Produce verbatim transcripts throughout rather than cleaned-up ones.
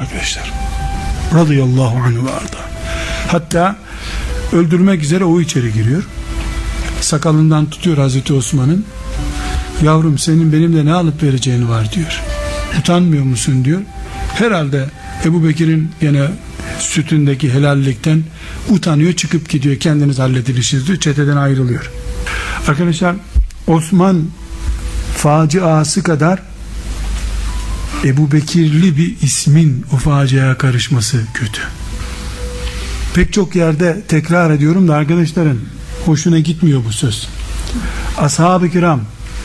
arkadaşlar. Radıyallahu anhu ve arda. Hatta öldürmek üzere o içeri giriyor. Sakalından tutuyor Hazreti Osman'ın. Yavrum, senin benimle ne alıp vereceğin var diyor. Utanmıyor musun diyor. Herhalde Ebu Bekir'in gene sütündeki helallikten utanıyor, çıkıp gidiyor. Kendiniz halledilişiniz diyor. Çeteden ayrılıyor. Arkadaşlar, Osman faciası kadar Ebu Bekirli bir ismin o faciaya karışması kötü. Pek çok yerde tekrar ediyorum da arkadaşların hoşuna gitmiyor bu söz. Ashab-ı kiram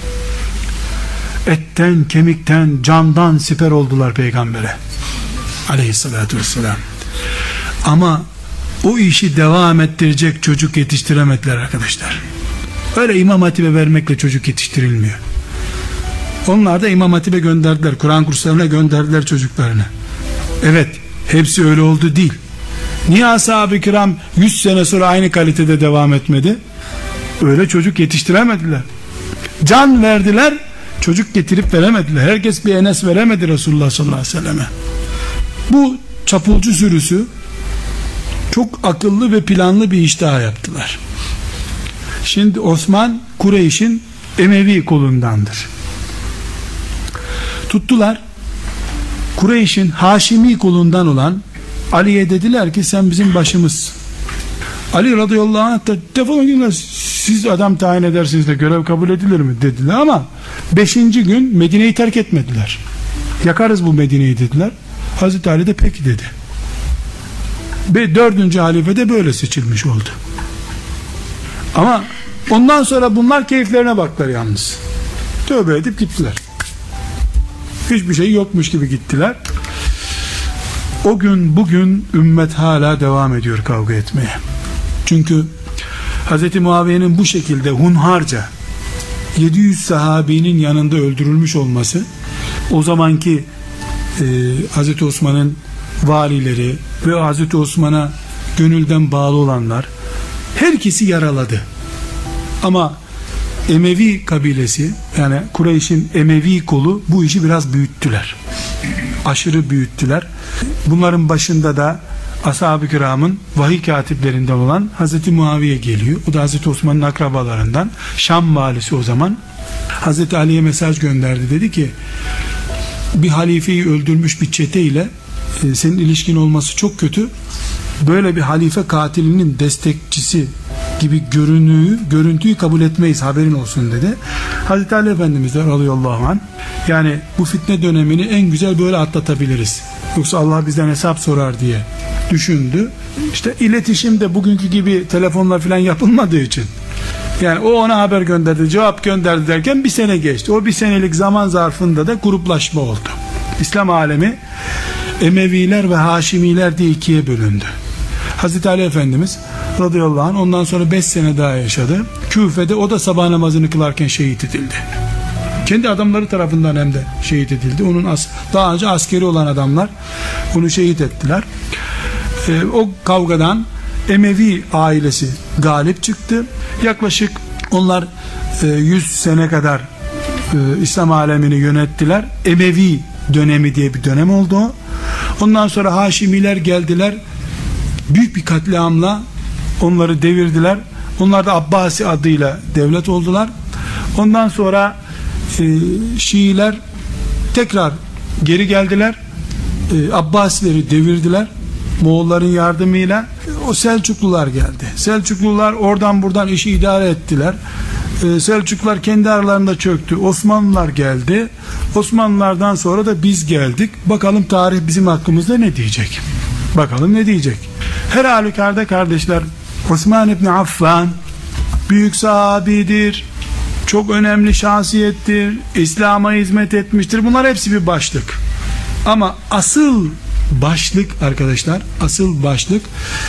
etten, kemikten, candan siper oldular peygambere aleyhissalatü vesselam. Ama o işi devam ettirecek çocuk yetiştiremediler arkadaşlar. Öyle İmam Hatip'e vermekle çocuk yetiştirilmiyor. Onlar da İmam Hatip'e gönderdiler, Kur'an kurslarına gönderdiler çocuklarını. Evet, hepsi öyle oldu değil. Niye ashab-ı kiram yüz sene sonra aynı kalitede devam etmedi? Öyle çocuk yetiştiremediler. Can verdiler, çocuk getirip veremediler. Herkes bir Enes veremedi Resulullah sallallahu aleyhi ve selleme. Bu çapulcu sürüsü çok akıllı ve planlı bir iş daha yaptılar. Şimdi Osman Kureyş'in Emevi kolundandır. Tuttular, Kureyş'in Haşimi kolundan olan Ali'ye dediler ki sen bizim başımızsın. Ali radıyallahu anh da defolun gidin, siz adam tayin edersiniz de görev kabul edilir mi dediler, ama beşinci gün Medine'yi terk etmediler. Yakarız bu Medine'yi dediler. Hazreti Ali de peki dedi. Ve dördüncü halife de böyle seçilmiş oldu. Ama ondan sonra bunlar keyiflerine baktılar yalnız. Tövbe edip gittiler. Hiçbir şey yokmuş gibi gittiler. O gün bugün ümmet hala devam ediyor kavga etmeye. Çünkü Hz. Muaviye'nin bu şekilde hunharca yedi yüz sahabinin yanında öldürülmüş olması, o zamanki e, Hz. Osman'ın valileri ve Hz. Osman'a gönülden bağlı olanlar herkesi yaraladı. Ama Emevi kabilesi, yani Kureyş'in Emevi kolu bu işi biraz büyüttüler. Aşırı büyüttüler. Bunların başında da ashab-ı kiramın vahiy katiplerinden olan Hazreti Muaviye geliyor. O da Hazreti Osman'ın akrabalarından. Şam valisi o zaman. Hazreti Ali'ye mesaj gönderdi. Dedi ki bir halifeyi öldürmüş bir çete ile e, senin ilişkin olması çok kötü. Böyle bir halife katilinin destekçisi gibi görünüğü, görüntüyü kabul etmeyiz, haberin olsun dedi. Hazreti Ali Efendimiz de radıyallahu anh, yani bu fitne dönemini en güzel böyle atlatabiliriz, yoksa Allah bizden hesap sorar diye düşündü. İşte iletişim de bugünkü gibi telefonla falan yapılmadığı için, yani o ona haber gönderdi, cevap gönderdi derken bir sene geçti. O bir senelik zaman zarfında da gruplaşma oldu. İslam alemi Emeviler ve Haşimiler diye ikiye bölündü. Hazreti Ali Efendimiz radıyallahu anh ondan sonra beş sene daha yaşadı. Küfe'de o da sabah namazını kılarken şehit edildi. Kendi adamları tarafından hem de şehit edildi. Onun as daha önce askeri olan adamlar onu şehit ettiler. Ee, o kavgadan Emevi ailesi galip çıktı. Yaklaşık onlar e, yüz sene kadar e, İslam alemini yönettiler. Emevi dönemi diye bir dönem oldu o. Ondan sonra Haşimiler geldiler. Büyük bir katliamla onları devirdiler. Onlar da Abbasi adıyla devlet oldular. Ondan sonra e, Şiiler tekrar geri geldiler. E, Abbasileri devirdiler. Moğolların yardımıyla. O Selçuklular geldi. Selçuklular oradan buradan işi idare ettiler. E, Selçuklular kendi aralarında çöktü. Osmanlılar geldi. Osmanlılardan sonra da biz geldik. Bakalım tarih bizim hakkımızda ne diyecek? Bakalım ne diyecek? Her halükarda kardeşler, Osman İbni Affan büyük sahabidir, çok önemli şahsiyettir, İslam'a hizmet etmiştir. Bunlar hepsi bir başlık. Ama asıl başlık arkadaşlar, asıl başlık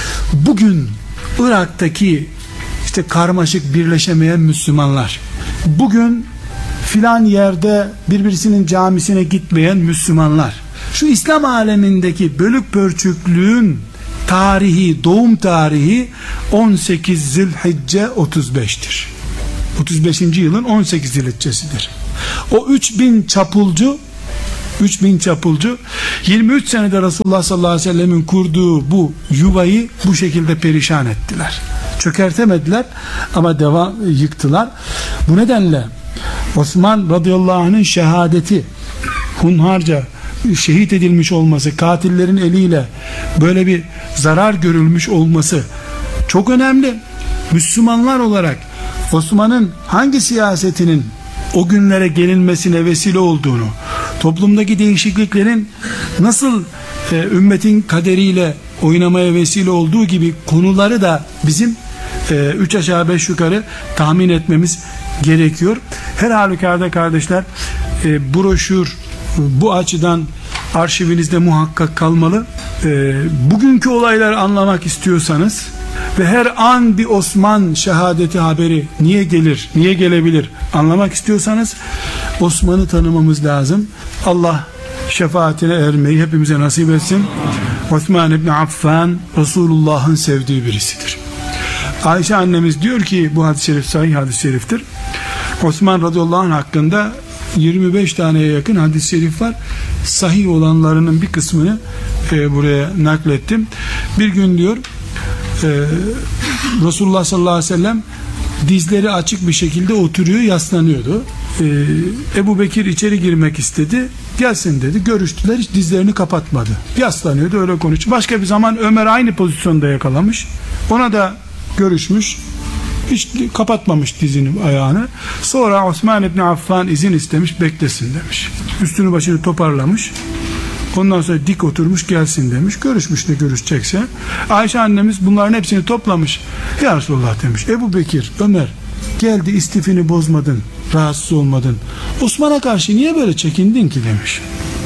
bugün Irak'taki işte karmaşık birleşemeyen Müslümanlar, bugün filan yerde birbirisinin camisine gitmeyen Müslümanlar, şu İslam alemindeki bölük pörçüklüğün tarihi, doğum tarihi on sekiz Zilhicce otuz beş'tir. otuz beşinci yılın on sekiz Zilhiccesidir. O üç bin çapulcu üç bin çapulcu yirmi üç senede Resulullah sallallahu aleyhi ve sellemin kurduğu bu yuvayı bu şekilde perişan ettiler. Çökertemediler ama devam yıktılar. Bu nedenle Osman radıyallahu anh'ın şehadeti, hunharca şehit edilmiş olması, katillerin eliyle böyle bir zarar görülmüş olması çok önemli. Müslümanlar olarak Osman'ın hangi siyasetinin o günlere gelinmesine vesile olduğunu, toplumdaki değişikliklerin nasıl e, ümmetin kaderiyle oynamaya vesile olduğu gibi konuları da bizim e, üç aşağı beş yukarı tahmin etmemiz gerekiyor. Her halükarda kardeşler, e, broşür bu açıdan arşivinizde muhakkak kalmalı. E, bugünkü olayları anlamak istiyorsanız ve her an bir Osman şehadeti haberi niye gelir, niye gelebilir anlamak istiyorsanız Osman'ı tanımamız lazım. Allah şefaatine ermeyi hepimize nasip etsin. Osman İbni Affan Resulullah'ın sevdiği birisidir. Ayşe annemiz diyor ki, bu hadis-i şerif sahih hadis-i şeriftir. Osman radıyallahu anh hakkında yirmi beş taneye yakın hadis-i şerif var. Sahih olanlarının bir kısmını e, buraya naklettim. Bir gün diyor e, Resulullah sallallahu aleyhi ve sellem dizleri açık bir şekilde oturuyor, yaslanıyordu. Ee, Ebu Bekir içeri girmek istedi. Gelsin dedi. Görüştüler. Hiç dizlerini kapatmadı. Yaslanıyordu, öyle konuştu. Başka bir zaman Ömer aynı pozisyonda yakalamış. Ona da görüşmüş. Hiç kapatmamış dizini, ayağını. Sonra Osman İbni Affan izin istemiş, beklesin demiş. Üstünü başını toparlamış. Ondan sonra dik oturmuş, gelsin demiş. Görüşmüş de görüşecekse. Ayşe annemiz bunların hepsini toplamış. Ya Resulullah demiş, Ebu Bekir, Ömer geldi, istifini bozmadın, rahatsız olmadın. Osman'a karşı niye böyle çekindin ki demiş.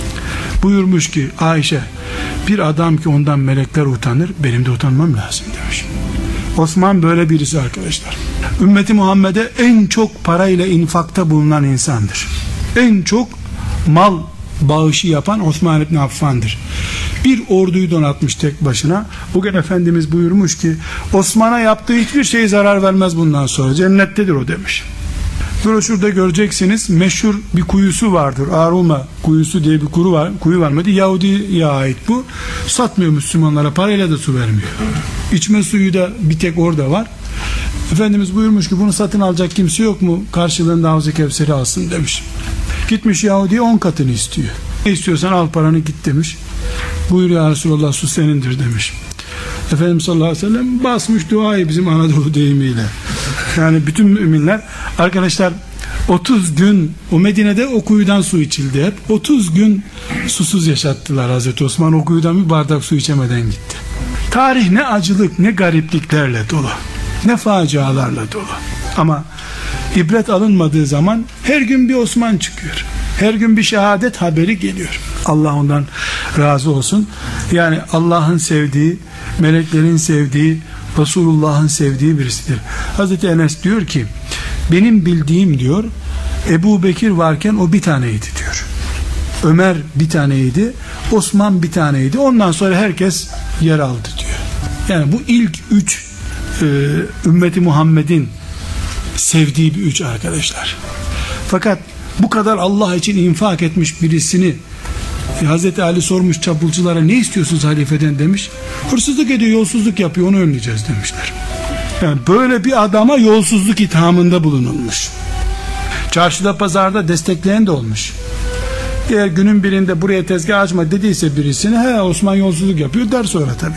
Buyurmuş ki Ayşe, bir adam ki ondan melekler utanır, benim de utanmam lazım demiş. Osman böyle birisi arkadaşlar. Ümmeti Muhammed'e en çok parayla infakta bulunan insandır. En çok mal bağışı yapan Osman İbni Affan'dır. Bir orduyu donatmış tek başına. Bugün Efendimiz buyurmuş ki Osman'a yaptığı hiçbir şey zarar vermez bundan sonra, cennettedir o demiş. Broşürde göreceksiniz, meşhur bir kuyusu vardır. Aruma kuyusu diye bir kuyu var, kuyu var mıydı? Yahudi'ye ait bu. Satmıyor Müslümanlara, parayla da su vermiyor. İçme suyu da bir tek orada var. Efendimiz buyurmuş ki bunu satın alacak kimse yok mu? Karşılığında Havz-ı Kevser'i alsın demiş. Gitmiş Yahudi'ye on katını istiyor. Ne istiyorsan al paranı git demiş. Buyur ya Resulallah, su senindir demiş. Efendimiz sallallahu aleyhi ve sellem basmış duayı bizim Anadolu deyimiyle. Yani bütün müminler arkadaşlar otuz gün o Medine'de o kuyudan su içildi hep. otuz gün susuz yaşattılar Hazreti Osman, o kuyudan bir bardak su içemeden gitti. Tarih ne acılık ne garipliklerle dolu, ne facialarla dolu. Ama ibret alınmadığı zaman her gün bir Osman çıkıyor. Her gün bir şehadet haberi geliyor. Allah ondan razı olsun. Yani Allah'ın sevdiği, meleklerin sevdiği, Resulullah'ın sevdiği birisidir. Hazreti Enes diyor ki, benim bildiğim diyor, Ebu Bekir varken o bir taneydi diyor. Ömer bir taneydi, Osman bir taneydi. Ondan sonra herkes yer aldı diyor. Yani bu ilk üç e, ümmeti Muhammed'in sevdiği bir üç arkadaşlar. Fakat bu kadar Allah için infak etmiş birisini e, Hazreti Ali sormuş çapulculara, ne istiyorsunuz halifeden demiş. Hırsızlık ediyor, yolsuzluk yapıyor, onu önleyeceğiz demişler. Yani böyle bir adama yolsuzluk ithamında bulunulmuş. Çarşıda pazarda destekleyen de olmuş. Eğer günün birinde buraya tezgah açma dediyse birisine, he Osman yolsuzluk yapıyor der sonra tabi.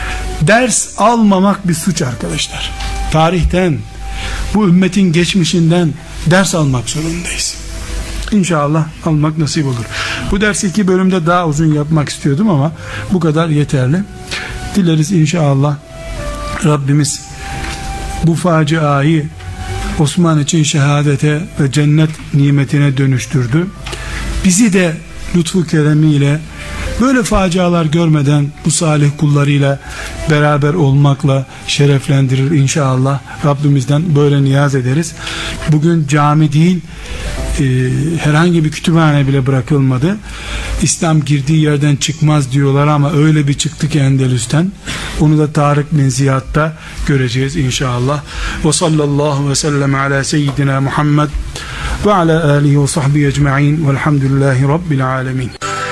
Ders almamak bir suç arkadaşlar. Tarihten, bu ümmetin geçmişinden ders almak zorundayız. İnşallah almak nasip olur. Bu dersi iki bölümde daha uzun yapmak istiyordum ama bu kadar yeterli. Dileriz inşallah Rabbimiz bu faciayı Osman için şehadete ve cennet nimetine dönüştürdü. Bizi de lütfu keremiyle böyle facialar görmeden bu salih kullarıyla beraber olmakla şereflendirir inşallah. Rabbimizden böyle niyaz ederiz. Bugün cami değil, e, herhangi bir kütüphane bile bırakılmadı. İslam girdiği yerden çıkmaz diyorlar ama öyle bir çıktı ki Endülüs'ten. Onu da Tarık bin Ziyad'da göreceğiz inşallah. Ve sallallahu ve sellem ala seyyidina Muhammed ve ala alihi ve sahbihi ecma'in velhamdülillahi rabbil alemin.